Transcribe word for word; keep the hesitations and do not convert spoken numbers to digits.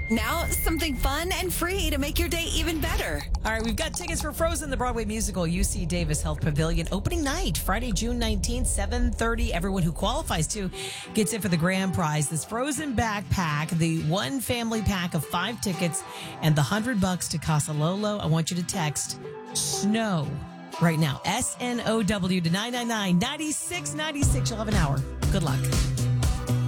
Now, something fun and free to make your day even better. All right, we've got tickets for Frozen, the Broadway musical, U C Davis Health Pavilion, opening night, Friday, June nineteenth, seven thirty. Everyone who qualifies to gets in for the grand prize. This Frozen backpack, the one family pack of five tickets, and the hundred bucks to Casa Lolo. I want you to text SNOW right now, S N O W to nine nine nine, nine six nine six. You'll have an hour. Good luck.